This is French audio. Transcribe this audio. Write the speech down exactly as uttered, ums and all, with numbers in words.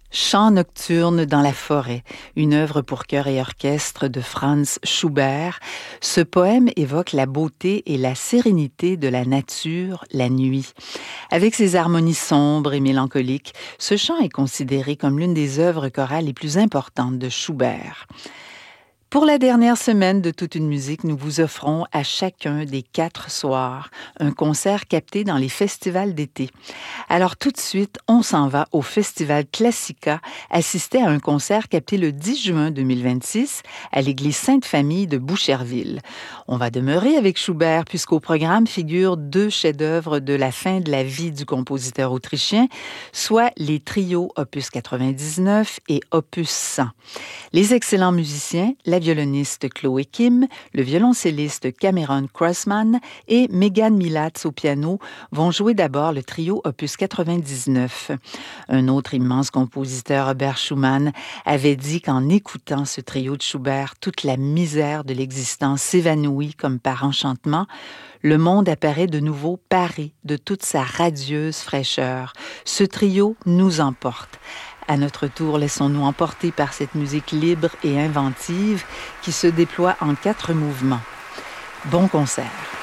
Chant nocturne dans la forêt, une œuvre pour chœur et orchestre de Franz Schubert. Ce poème évoque la beauté et la sérénité de la nature la nuit. Avec ses harmonies sombres et mélancoliques, ce chant est considéré comme l'une des œuvres chorales les plus importantes de Schubert. Pour la dernière semaine de Toute une musique, nous vous offrons à chacun des quatre soirs un concert capté dans les festivals d'été. Alors tout de suite, on s'en va au Festival Classica, assister à un concert capté le dix juin deux mille vingt-six à l'église Sainte-Famille de Boucherville. On va demeurer avec Schubert puisqu'au programme figurent deux chefs-d'œuvre de la fin de la vie du compositeur autrichien, soit les trios opus quatre-vingt-dix-neuf et opus cent. Les excellents musiciens, la violoniste Chloé Kim, le violoncelliste Cameron Crossman et Megan Milatz au piano vont jouer d'abord le trio opus quatre-vingt-dix-neuf. Un autre immense compositeur, Robert Schumann, avait dit qu'en écoutant ce trio de Schubert, toute la misère de l'existence s'évanouit comme par enchantement. Le monde apparaît de nouveau paré de toute sa radieuse fraîcheur. Ce trio nous emporte. À notre tour, laissons-nous emporter par cette musique libre et inventive qui se déploie en quatre mouvements. Bon concert!